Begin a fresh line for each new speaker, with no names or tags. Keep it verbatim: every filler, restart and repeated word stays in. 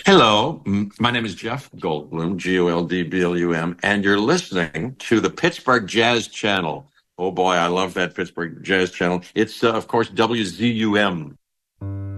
Hello, m- my name is Jeff Goldblum, G O L D B L U M, and you're listening to the Pittsburgh Jazz Channel. Oh boy, I love that Pittsburgh Jazz Channel. It's, uh, of course, W Z U M.